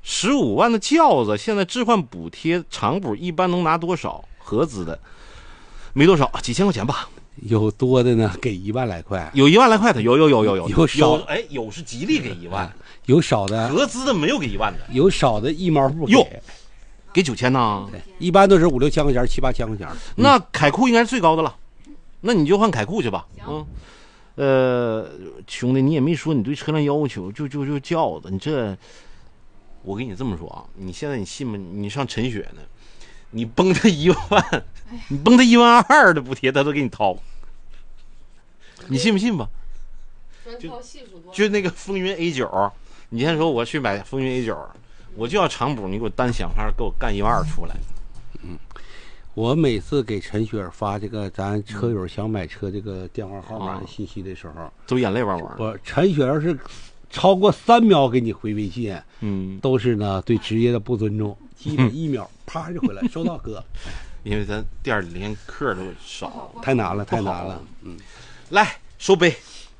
15万的轿子，现在置换补贴厂补一般能拿多少？合资的没多少，几千块钱吧。 有多的呢，给1万来块。 有1万来块的，有少， 哎，有是吉利给1万， 有少的合资的没有给1万的， 有少的1毛不给。 哟，给9000呢？ 一般都是5、6千块钱、7、8千块钱。 那凯酷应该是最高的了，那你就换凯酷去吧。兄弟，你也没说你对车辆要求，就轿子，你这，我跟你这么说啊，你现在你信吗？你上陈雪呢，你崩他1万，你崩他1.2万的补贴，他都给你掏，你信不信吧？就那个风云 A9，你先说我去买风云 A9，我就要厂补，你给我单想法给我干1.2万出来。 我每次给陈雪发这个咱车友想买车这个电话号码的信息的时候， 都眼泪汪汪。 我陈雪要是超过3秒给你回微信，都是呢对职业的不尊重，基本1秒啪就回来，收到哥。 因为咱店里连客都少， 太难了。 来收杯。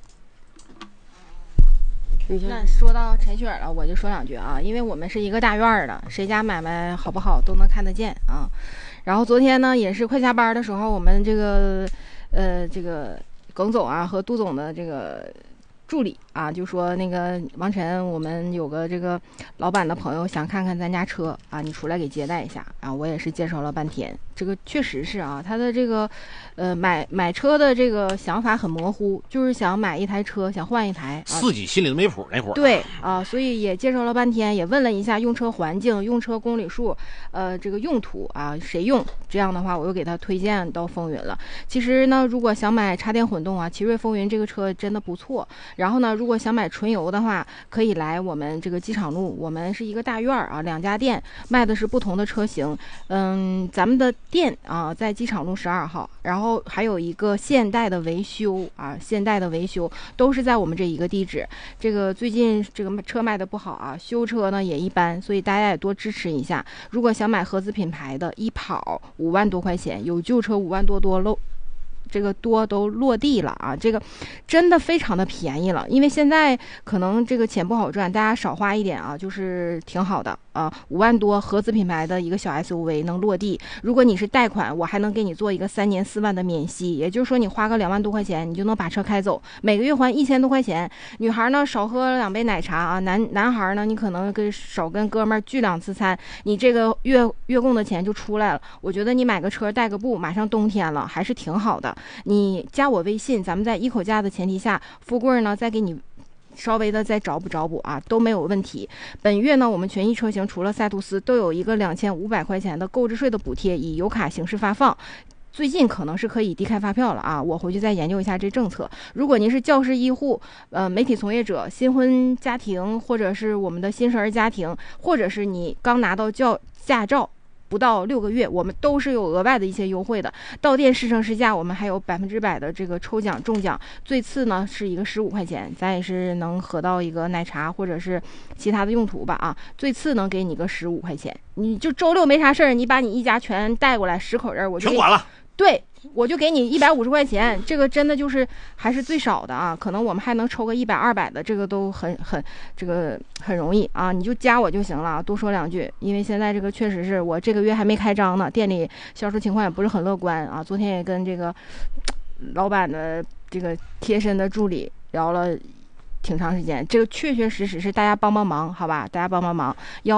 那说到陈雪了，我就说2句啊，因为我们是一个大院的，谁家买卖好不好都能看得见啊。然后昨天呢，也是快下班的时候，我们这个耿总啊和杜总的这个助理啊，就说那个王晨，我们有个这个老板的朋友想看看咱家车啊，你出来给接待一下啊。我也是介绍了半天，这个确实是啊，他的这个买车的这个想法很模糊，就是想买一台车，想换一台， 自己心里都没谱那会儿。 对啊，所以也介绍了半天，也问了一下用车环境、用车公里数，这个用途啊，谁用？这样的话，我又给他推荐到风云了。其实呢，如果想买插电混动啊，奇瑞风云这个车真的不错。然后呢，如果想买纯油的话，可以来我们这个机场路，我们是一个大院啊，2家店卖的是不同的车型。咱们的店啊在机场路12号，然后还有一个现代的维修啊，现代的维修都是在我们这一个地址。这个最近这个车卖的不好啊，修车呢也一般，所以大家也多支持一下。如果想买合资品牌的，一跑5万多块钱，有旧车5万多这个多都落地了啊，这个真的非常的便宜了。因为现在可能这个钱不好赚，大家少花一点啊，就是挺好的啊。5万多合资品牌的一个小 SUV 能落地，如果你是贷款，我还能给你做一个3年4万的免息，也就是说你花个2万多块钱，你就能把车开走，每个月还1000多块钱。女孩呢少喝2杯奶茶啊，男孩呢你可能少跟哥们儿聚2次餐，你这个月供的钱就出来了。我觉得你买个车带个步，马上冬天了，还是挺好的。你加我微信，咱们在一口价的前提下，富贵呢再给你稍微的再找补啊，都没有问题。本月呢，我们全系车型除了赛图斯都有一个2500块钱的购置税的补贴，以油卡形式发放。最近可能是可以低开发票了啊，我回去再研究一下这政策。如果您是教师、医护、媒体从业者、新婚家庭，或者是我们的新生儿家庭，或者是你刚拿到驾照不到6个月，我们都是有额外的一些优惠的。到店试乘试驾，我们还有100%的这个抽奖中奖，最次呢是一个15块钱，咱也是能合到一个奶茶或者是其他的用途吧啊。最次能给你个15块钱，你就周6没啥事儿，你把你一家全带过来，10口人我就全管了。 对，我就给你150块钱，这个真的就是还是最少的啊，可能我们还能抽个100、200的，这个都很容易啊，你就加我就行了。多说2句，因为现在这个确实是我这个月还没开张呢，店里销售情况也不是很乐观啊。昨天也跟这个老板的这个贴身的助理聊了挺长时间，这个确实是大家帮忙，好吧？大家帮忙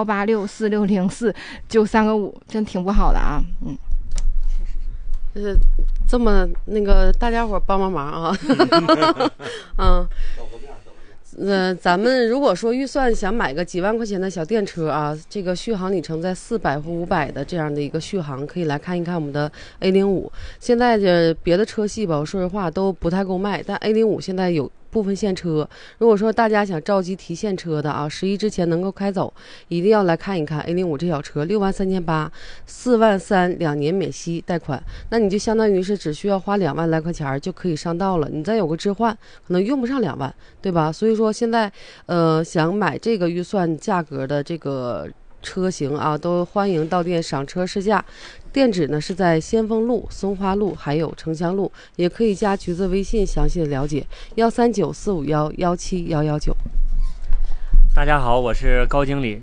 ，1864604就3个5，真挺不好的啊， 这么那个大家伙帮忙啊，咱们如果说预算想买个几万块钱的小电车啊，这个续航里程在400或500的这样的一个续航，可以来看一看我们的 A05。现在的别的车系吧，我说实话都不太够卖，但 A05 现在有部分现车。如果说大家想着急提现车的啊，11之前能够开走，一定要来看一看 A05 这小车，63800，4万3，2年免息贷款，那你就相当于是只需要花2万来块钱就可以上道了。你再有个置换，可能用不上2万，对吧？所以说现在想买这个预算价格的这个车型啊，都欢迎到店赏车试驾。店址呢是在先锋路、松花路还有城乡路，也可以加橘子微信详细的了解13945117119。 大家好，我是高经理。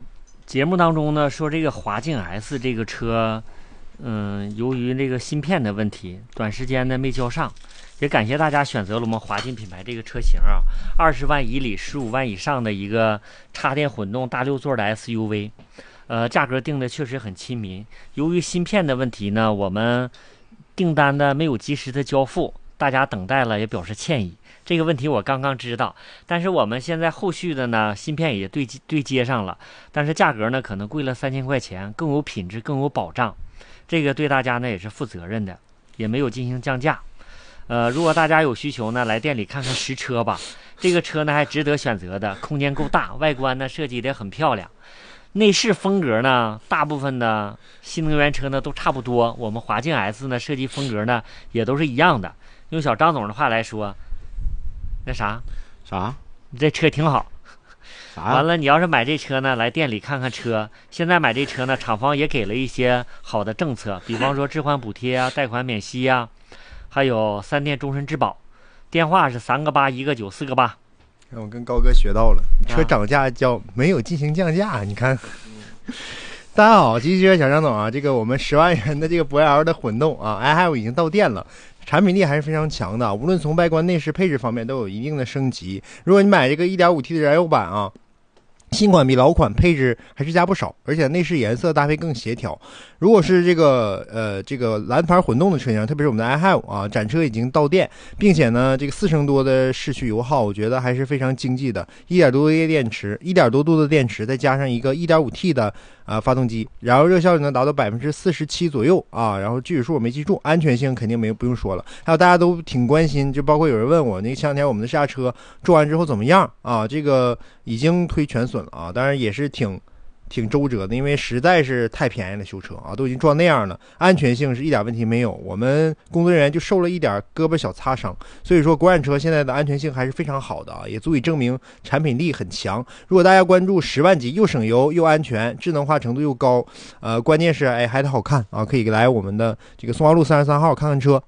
节目当中呢说这个华境 S 这个车，由于这个芯片的问题，短时间呢没交上，也感谢大家选择了我们华境品牌这个车型啊，20万以里15万以上的一个插电混动大6座的 SUV，价格定的确实很亲民。由于芯片的问题呢，我们订单的没有及时的交付，大家等待了也表示歉意。这个问题我刚刚知道，但是我们现在后续的呢，芯片也对接上了，但是价格呢可能贵了3000块钱，更有品质，更有保障。这个对大家呢也是负责任的，也没有进行降价。如果大家有需求呢，来店里看看实车吧。这个车呢还值得选择的，空间够大，外观呢设计得很漂亮。内饰风格呢，大部分的新能源车呢都差不多，我们华境 S 呢设计风格呢也都是一样的。用小张总的话来说，那啥，你这车挺好。完了，你要是买这车呢，来店里看看车。现在买这车呢，厂方也给了一些好的政策，比方说置换补贴啊、贷款免息啊，还有3电终身质保。电话是3个8，1个9，4个8。 我跟高哥学到了，车涨价叫没有进行降价，你看。大家好，机器车小张总啊，这个我们10万元的这个博 L 的混动啊 iHive 已经到店了。产品力还是非常强的，无论从外观、内饰、配置方面都有一定的升级。如果你买这个 1.5T 的燃油版啊，新款比老款配置还是加不少，而且内饰颜色搭配更协调。如果是这个蓝牌混动的车型，特别是我们的 iHive 啊，展车已经到店，并且呢，这个4升多的市区油耗，我觉得还是非常经济的。1.多度的电池，再加上一个 1.5T 的发动机，然后热效率能达到47%左右啊。然后具体数我没记住，安全性肯定不用说了。还有大家都挺关心，就包括有人问我，那前两天我们的试驾车做完之后怎么样啊？这个已经推全损了啊，当然也是挺周折的，因为实在是太便宜了，修车啊都已经撞那样了，安全性是一点问题没有，我们工作人员就受了一点胳膊小擦伤，所以说国产车现在的安全性还是非常好的啊，也足以证明产品力很强。如果大家关注10万级又省油又安全，智能化程度又高，关键是还得好看啊，可以来我们的这个松花路33号看看车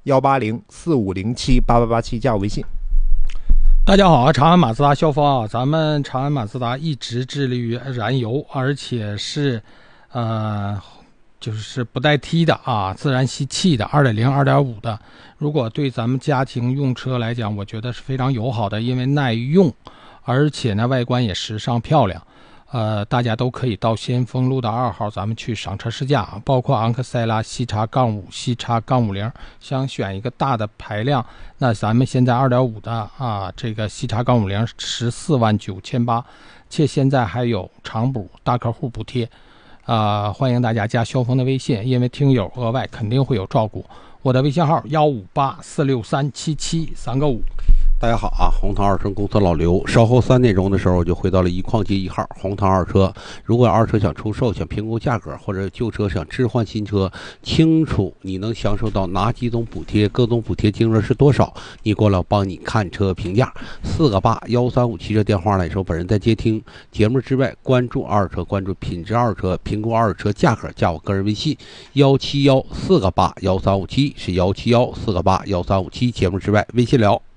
，18045078887加我微信。 大家好啊，长安马自达肖峰啊，咱们长安马自达一直致力于燃油，而且是就是不带 T 的啊，自然吸气的 2.0、2.5 的。如果对咱们家庭用车来讲，我觉得是非常友好的，因为耐用，而且呢外观也时尚漂亮。大家都可以到先锋路的2号，咱们去赏车试驾，包括昂克赛拉西叉-5、西叉-50，想选一个大的排量，那咱们现在2.5的啊，这个西叉-50 14.9万8，且现在还有长补大客户补贴，欢迎大家加肖峰的微信，因为听友额外肯定会有照顾。我的微信号158463773个5。 大家好啊，红桃二车公司老刘，稍后3点钟的时候就回到了一矿街1号红桃二车。如果二车想出售，想评估价格，或者旧车想置换新车，清楚你能享受到哪几种补贴，各种补贴金额是多少，你过来我帮你看车评价。4个8 1357这电话来说，本人在接听。节目之外，关注二车，关注品质二车，评估二车价格，加我个人微信171 4个8 1357是171 4个8 1357。节目之外微信聊。